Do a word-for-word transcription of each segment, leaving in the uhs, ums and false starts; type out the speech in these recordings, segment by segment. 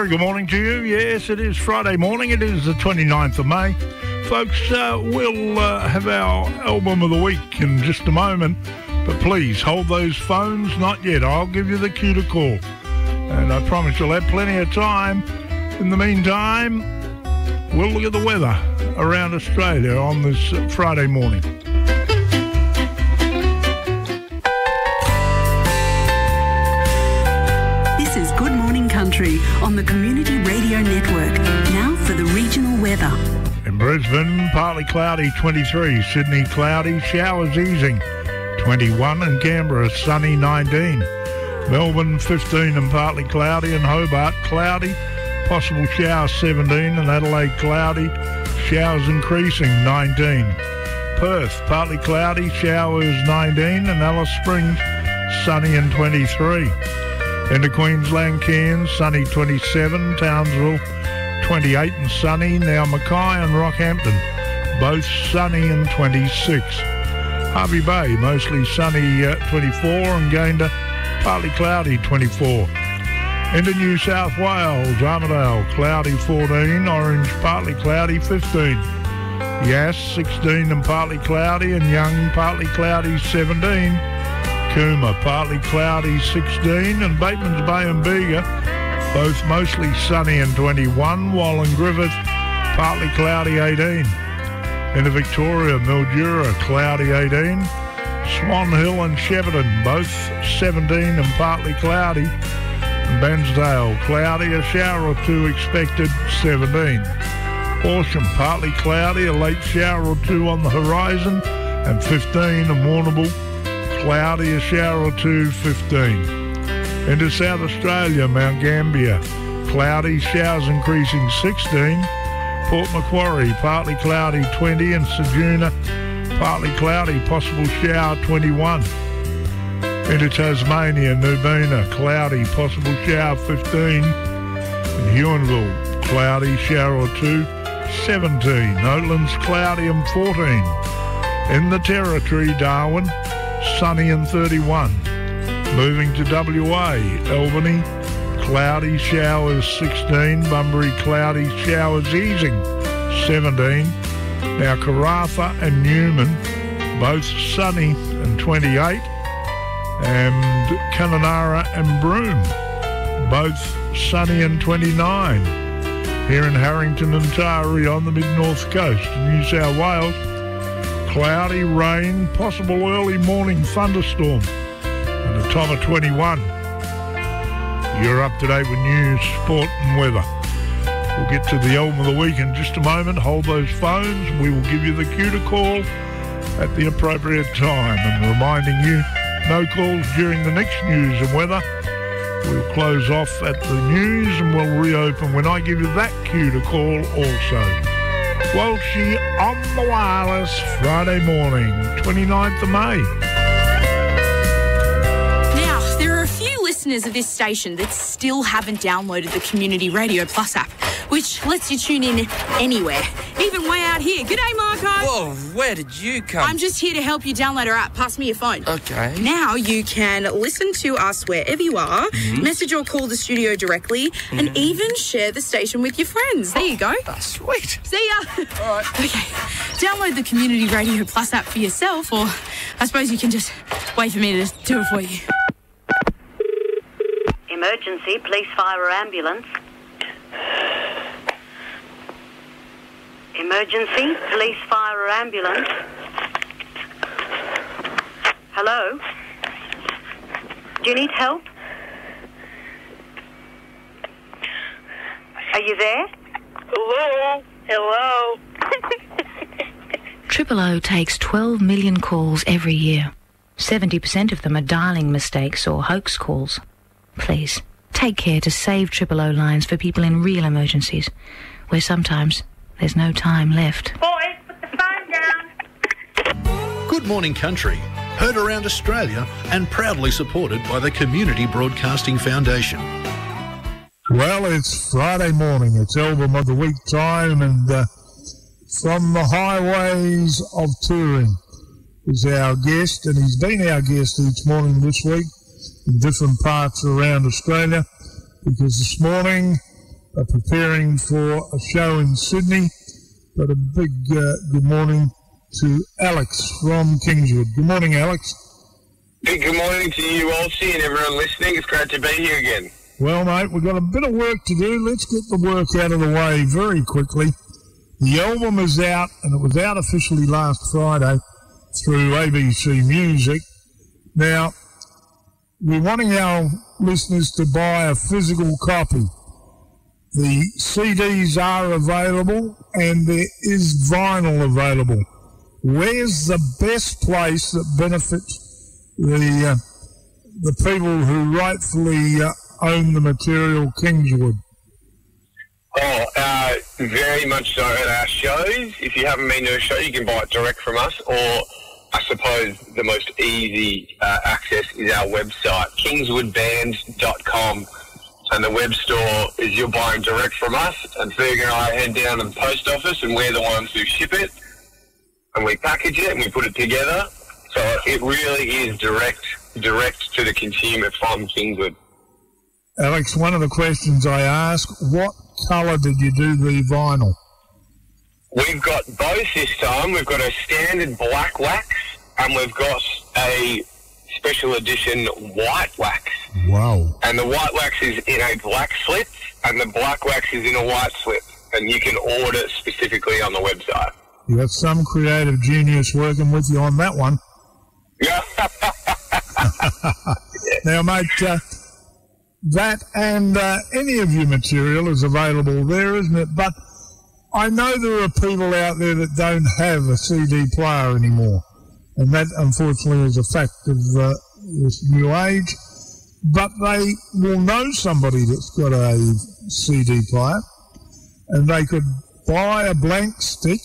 Very good morning to you. Yes, it is Friday morning. It is the twenty-ninth of May. Folks, uh, we'll uh, have our album of the week in just a moment. But please, hold those phones. Not yet. I'll give you the cue to call. And I promise you'll have plenty of time. In the meantime, we'll look at the weather around Australia on this uh, Friday morning. This is Good Morning Country on the Community Radio Network. Now for the regional weather. In Brisbane, partly cloudy, twenty-three. Sydney, cloudy, showers easing, twenty-one. And Canberra, sunny, nineteen. Melbourne, fifteen and partly cloudy. And Hobart, cloudy, possible showers, seventeen. And Adelaide, cloudy, showers increasing, nineteen. Perth, partly cloudy, showers, nineteen. And Alice Springs, sunny and twenty-three. Into Queensland, Cairns, sunny, twenty-seven. Townsville, twenty-eight and sunny. Now Mackay and Rockhampton, both sunny and twenty-six. Hervey Bay, mostly sunny, uh, twenty-four. And Gayndah, partly cloudy, twenty-four. Into New South Wales, Armidale, cloudy, fourteen. Orange, partly cloudy, fifteen. Yass, sixteen and partly cloudy. And Young, partly cloudy, seventeen. Cooma, partly cloudy, sixteen. And Batemans Bay and Bega, both mostly sunny and twenty-one. Wallen Griffith, partly cloudy, eighteen. Into Victoria, Mildura, cloudy, eighteen. Swan Hill and Shepparton, both seventeen and partly cloudy. And Bairnsdale, cloudy, a shower or two expected, seventeen. Horsham, partly cloudy, a late shower or two on the horizon, and fifteen. And Warrnambool, cloudy, a shower or two, fifteen. Into South Australia, Mount Gambier, cloudy, showers increasing, sixteen. Port Macquarie, partly cloudy, twenty. And Ceduna, partly cloudy, possible shower, twenty-one. Into Tasmania, Nubina, cloudy, possible shower, fifteen. In Huonville, cloudy, shower or two, seventeen. Oatlands, cloudy and fourteen. In the Territory, Darwin, sunny and thirty-one. Moving to W A, Albany, cloudy, showers, sixteen. Bunbury, cloudy, showers easing, seventeen. Now Karratha and Newman, both sunny and twenty-eight. And Kununurra and Broome, both sunny and twenty-nine. Here in Harrington and Taree on the mid-north coast of New South Wales, cloudy, rain, possible early morning thunderstorm, and a top of twenty-one. You're up to date with news, sport and weather. We'll get to the album of the week in just a moment. Hold those phones. We will give you the cue to call at the appropriate time. And reminding you, no calls during the next news and weather. We'll close off at the news and we'll reopen when I give you that cue to call also. Walshy on the wireless, Friday morning, twenty-ninth of May. Now, there are a few listeners of this station that still haven't downloaded the Community Radio Plus app, which lets you tune in anywhere, even way out here. G'day, Marco. Whoa, where did you come? I'm just here to help you download our app. Pass me your phone. Okay. Now you can listen to us wherever you are, mm-hmm. message or call the studio directly, mm-hmm. and even share the station with your friends. There you go. Oh, sweet. See ya. All right. Okay. Download the Community Radio Plus app for yourself, or I suppose you can just wait for me to do it for you. Emergency, police, fire or ambulance. Emergency, police, fire or ambulance. Hello? Do you need help? Are you there? Hello? Hello? Triple O takes twelve million calls every year. seventy percent of them are dialing mistakes or hoax calls. Please, take care to save Triple O lines for people in real emergencies, where sometimes there's no time left. Boys, put the phone down. Good Morning Country, heard around Australia and proudly supported by the Community Broadcasting Foundation. Well, it's Friday morning. It's album of the week time, and uh, from the highways of touring is our guest, and he's been our guest each morning this week in different parts around Australia, because this morning are preparing for a show in Sydney. But a big uh, good morning to Alex from Kingswood. Good morning, Alex. Big good morning to you, Walshy, and everyone listening. It's great to be here again. Well, mate, we've got a bit of work to do. Let's get the work out of the way very quickly. The album is out, and it was out officially last Friday through A B C Music. Now, we're wanting our listeners to buy a physical copy. The C Ds are available, and there is vinyl available. Where's the best place that benefits the uh, the people who rightfully uh, own the material, Kingswood? Oh, uh, very much so at our shows. If you haven't been to a show, you can buy it direct from us, or I suppose the most easy uh, access is our website, kingswood band dot com. And the web store is you're buying direct from us, and Ferg and I head down to the post office, and we're the ones who ship it, and we package it, and we put it together. So it really is direct, direct to the consumer from Kingswood. Alex, one of the questions I ask, what colour did you do the vinyl? We've got both this time. We've got a standard black wax, and we've got a special edition white wax. Wow. And the white wax is in a black slip, and the black wax is in a white slip, and you can order specifically on the website. You got some creative genius working with you on that one. Yeah. Now, mate, uh, that and uh, any of your material is available there, isn't it? But I know there are people out there that don't have a C D player anymore, and that, unfortunately, is a fact of uh, this new age. But they will know somebody that's got a C D player, and they could buy a blank stick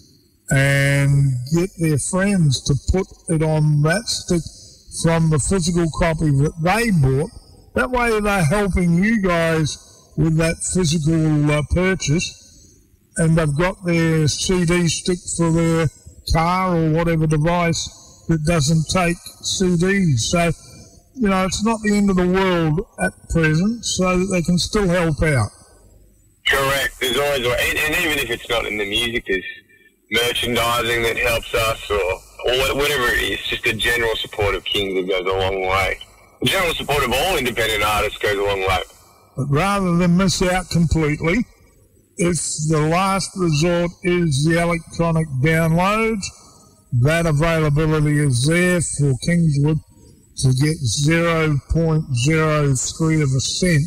and get their friends to put it on that stick from the physical copy that they bought. That way they're helping you guys with that physical uh, purchase, and they've got their C D stick for their car or whatever device that doesn't take C Ds. So, you know, it's not the end of the world at present, so that they can still help out. Correct. There's always, and, and even if it's not in the music, there's merchandising that helps us, or, or whatever it is. Just a general support of Kingswood goes a long way. The general support of all independent artists goes a long way. But rather than miss out completely, if the last resort is the electronic downloads, that availability is there for Kingswood to get zero point zero three of a cent.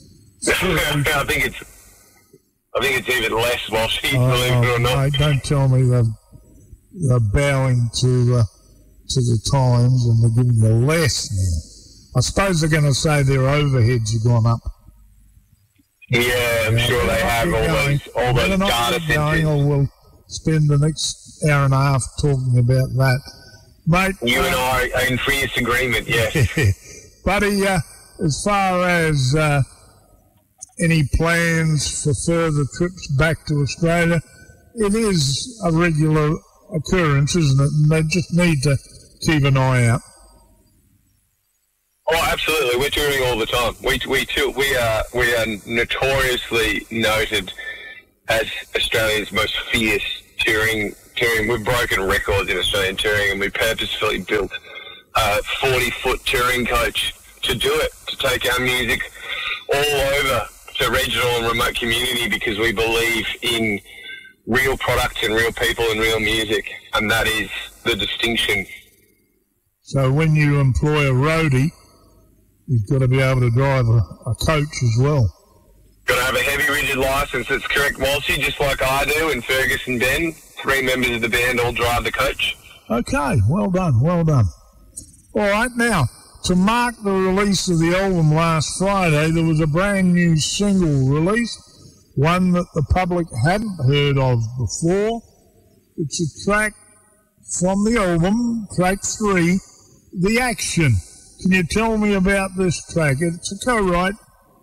I think it's I think it's even less, Walshy, oh, believe it or not. Mate, don't tell me they're, they're bowing to uh, to the times and they're giving you less now. I suppose they're going to say their overheads have gone up. Yeah, I'm yeah, sure they have all going. those, all those data centers. Or we'll spend the next hour and a half talking about that. Mate, you uh, and I are in fierce agreement, yes. Buddy, uh, as far as uh, any plans for further trips back to Australia, it is a regular occurrence, isn't it? And they just need to keep an eye out. Oh, absolutely. We're touring all the time. We we tour, we are we are notoriously noted as Australia's most fierce touring touring. We've broken records in Australian touring, and we purposefully built a forty-foot touring coach to do it, to take our music all over to regional and remote community, because we believe in real products and real people and real music, and that is the distinction. So when you employ a roadie, you've got to be able to drive a, a coach as well. Got to have a heavy rigid licence, that's correct, Walshy, just like I do, and Fergus and Ben, three members of the band, all drive the coach. Okay, well done, well done. All right, now, to mark the release of the album last Friday, there was a brand new single released, one that the public hadn't heard of before. It's a track from the album, track three, The Action. Can you tell me about this track? It's a co-write.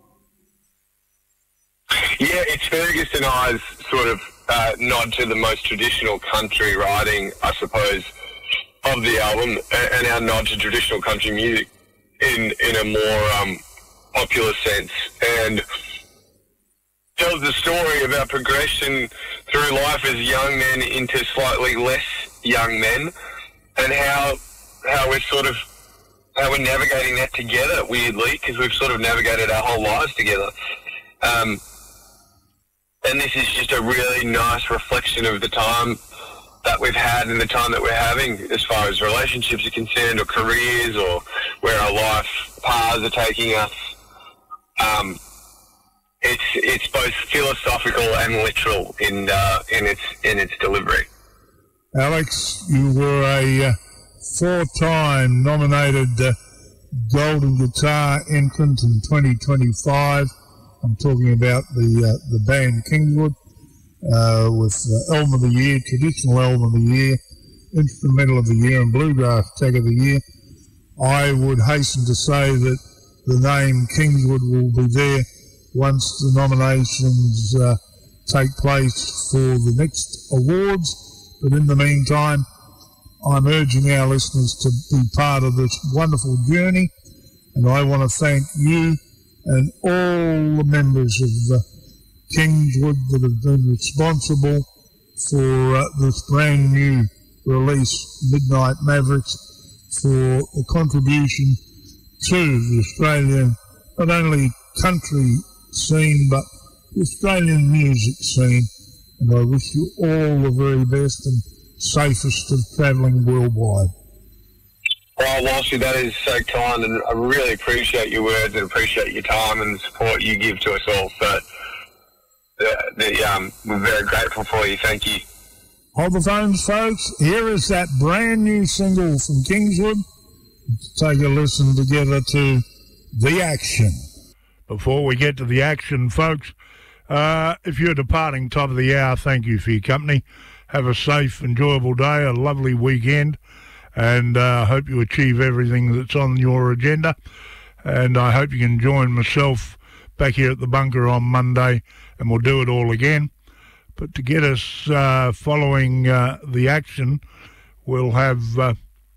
Yeah, it's Fergus and I's sort of uh, nod to the most traditional country writing, I suppose, of the album, and our nod to traditional country music in in a more um, popular sense. And tells the story about progression through life as young men into slightly less young men, and how how we're sort of how we're navigating that together, weirdly, because we've sort of navigated our whole lives together. Um, and this is just a really nice reflection of the time that we've had and the time that we're having as far as relationships are concerned, or careers, or where our life paths are taking us. Um, it's it's both philosophical and literal in uh, in its in its delivery. Alex, you were a uh, four-time nominated uh, Golden Guitar entrant in twenty twenty-five. I'm talking about the uh, the band Kingswood, uh, with uh, Album of the Year, Traditional Album of the Year, Instrumental of the Year, and Bluegrass Tag of the Year. I would hasten to say that the name Kingswood will be there once the nominations uh, take place for the next awards. But in the meantime, I'm urging our listeners to be part of this wonderful journey, and I want to thank you and all the members of uh, Kingswood that have been responsible for uh, this brand new release, Midnight Mavericks, for the contribution to the Australian, not only country scene, but the Australian music scene. And I wish you all the very best and safest of travelling worldwide. Well, Walshy, that is so kind, and I really appreciate your words and appreciate your time and the support you give to us all. So the, the, um, we're very grateful for you. Thank you. Hold the phones, folks. Here is that brand new single from Kingswood. Let's take a listen together to The Action. Before we get to the action, folks, uh, if you're departing top of the hour, thank you for your company. Have a safe, enjoyable day, a lovely weekend, and I uh, hope you achieve everything that's on your agenda. And I hope you can join myself back here at the bunker on Monday, and we'll do it all again. But to get us uh, following uh, the action, we'll have uh,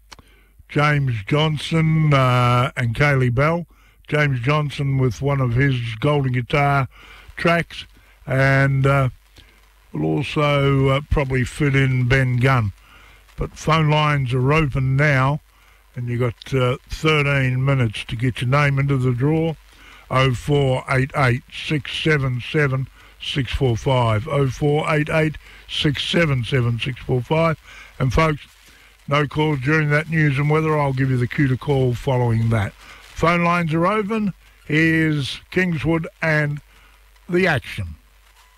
James Johnson uh, and Kaylee Bell. James Johnson with one of his Golden Guitar tracks, and uh, we'll also uh, probably fit in Ben Gunn. But phone lines are open now, and you've got uh, thirteen minutes to get your name into the draw. oh four eight eight, six seven seven, six four five, oh four eight eight, six seven seven, six four five. And folks, no calls during that news and weather. I'll give you the cue to call following that. Phone lines are open. Here's Kingswood and The Action.